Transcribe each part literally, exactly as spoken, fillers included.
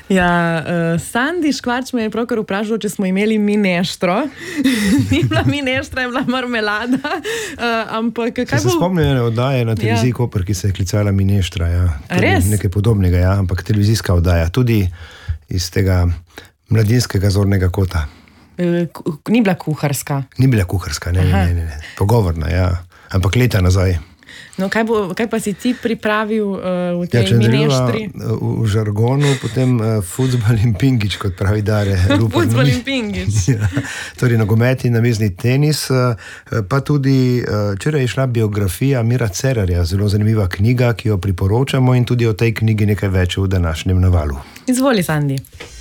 Ja, uh, Sandi Škvarč me je pravkar vprašal, če smo imeli mineštro. Ni bila mineštra, je bila marmelada. Uh, ampak kaj se bo... spomnim ene oddaje na televiziji ja. Koper, ki se je klicala Mineštra. Ja. Res? Nekaj podobnega, ja. Ampak televizijska oddaja. Tudi iz tega mladinskega zornega kota. Uh, ni bila kuharska? Ni bila kuharska, ne, ne, ne, ne. Pogovorna, ja. Ampak leta nazaj. No, kaj, bo, kaj pa si ti pripravil uh, v tej ja, mineštri? V, v žargonu, potem uh, futsbal in pingič, kot pravi Dare. Futsbal in pingič. Ja, torej nogomet in namezni tenis, uh, pa tudi včeraj uh, je šla biografija Mira Cerarja, zelo zanimiva knjiga, ki jo priporočamo in tudi o tej knjigi nekaj več v današnjem Navalu. Izvoli, Sandi.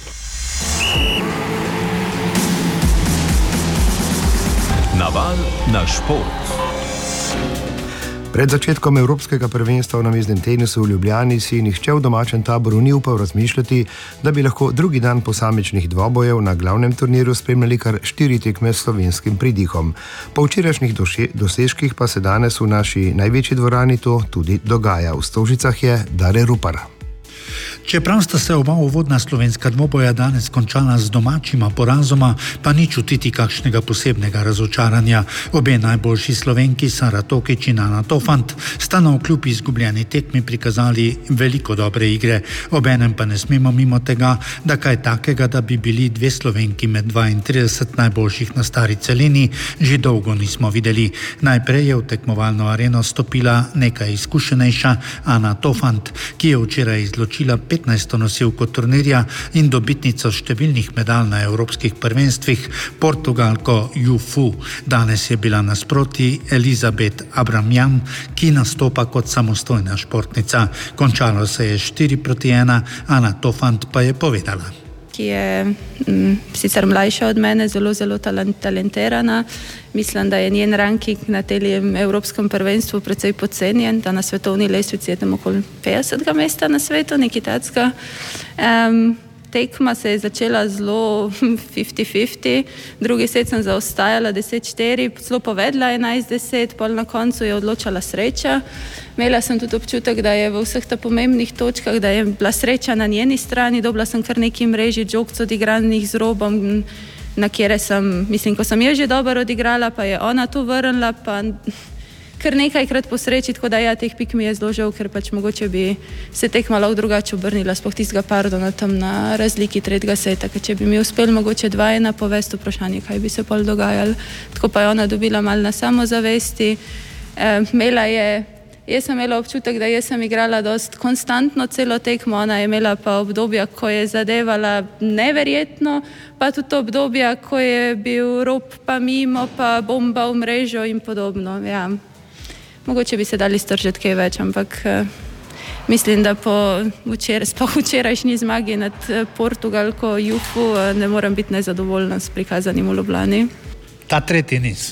Naval na šport. Pred začetkom Evropskega prvenstva v namiznem tenisu v Ljubljani si nihče v domačem taboru ni upal razmišljati, da bi lahko drugi dan posamičnih dvobojev na glavnem turnirju spremljali kar štiri tekme s slovenskim pridihom. Po včerajšnjih dosežkih pa se danes v naši največji dvorani to tudi dogaja. V Stožicah je Dare Rupar. Čeprav sta se oba uvodna slovenska dvoboja danes končala z domačima porazoma, pa ni čutiti kakšnega posebnega razočaranja. Obe najboljši Slovenki, Sara Tokić in Ana Tofant, sta na vkljub izgubljeni tekmi prikazali veliko dobre igre. Obenem pa ne smemo mimo tega, da kaj takega, da bi bili dve Slovenki med dvaintrideset najboljših na stari celini, že dolgo nismo videli. Najprej je v tekmovalno areno stopila nekaj izkušenejša Ana Tofant, ki je včeraj izločila petnajsto nosilko turnirja in dobitnico številnih medalj na evropskih prvenstvih, Portugalko Ju Fu. Danes je bila nasproti Elizabeth Abramjan, ki nastopa kot samostojna športnica. Končalo se je štiri proti ena, Ana Tofant pa je povedala. Ki je m, sicer mlajša od mene, zelo, zelo talentirana. Mislim, da je njen ranking na tem evropskem prvenstvu precej podcenjen, da na svetovni lestvici je tam okoli petdesetega mesta na svetu, nekaj takega. Um, tekma se je začela zelo fifty fifty, drugi set sem zaostajala deset štiri, zelo povedla enajst deset, pol na koncu je odločala sreča. Imela sem tudi občutek, da je v vseh ta pomembnih točkah, da je bila sreča na njeni strani, dobila sem kar nekaj mreži, žogc odigranih z robom, na kjere sem, mislim, ko sem jo že dobro odigrala, pa je ona to vrnila, pa kar nekajkrat po sreči, tako da ja, teh pik mi je zelo žal, ker pač mogoče bi se tekma lahko drugače obrnila, sploh tistega pardona tam na razliki tretjega seta, ker če bi mi uspel mogoče dva ena povesti vprašanje, kaj bi se pol dogajalo. Tako pa je ona dobila malo na samozavesti. E, imela je Jaz sem imela občutek, da jaz sem igrala dost konstantno celo tekmo, ona je imela pa obdobja, ko je zadevala neverjetno, pa tudi obdobja, ko je bil rob pa mimo, pa bomba v mrežo in podobno. Ja. Mogoče bi se dali stržiti kaj več, ampak eh, mislim, da po včer, sploh včerajšnji zmagi nad Portugalko Ju Fu eh, ne moram biti nezadovoljna s prikazanim v Ljubljani. Ta tretji niz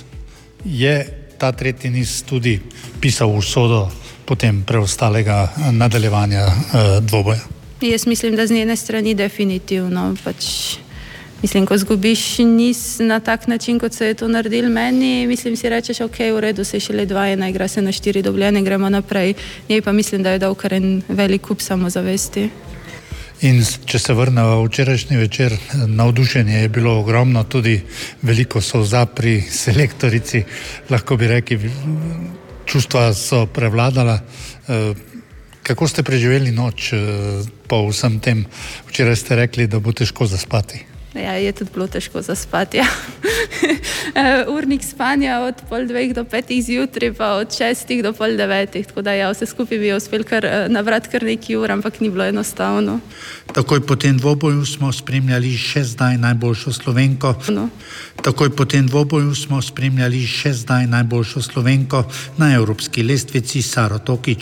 je ta tretji niz tudi pisal usodo potem preostalega nadaljevanja eh, dvoboja? Jaz mislim, da z njene strani definitivno. Pač, mislim, ko zgubiš niz na tak način, kot se je to naredil meni, mislim, si rečeš, ok, v redu, se je šele dva ena, igra se na štiri dobljene, gremo naprej. Njej pa mislim, da je dal kar en velik kup samozavesti. In če se vrnemo včerajšnji večer, navdušenje je bilo ogromno, tudi veliko solza pri selektorici, lahko bi rekli, čustva so prevladala. Kako ste preživeli noč po vsem tem? Včeraj ste rekli, da bo težko zaspati. Ja, je tudi bilo težko zaspati, ja. Urnik spanja od pol dveh do petih zjutraj, pa od šestih do pol devetih, tako da ja, vse skupaj bi uspel kar nabrati kar neki ur, ampak ni bilo enostavno. Takoj po tem dvoboju smo spremljali še zdaj najboljšo Slovenko. No. Takoj po tem dvoboju smo spremljali še zdaj najboljšo Slovenko na evropski lestvici Saro Tokić.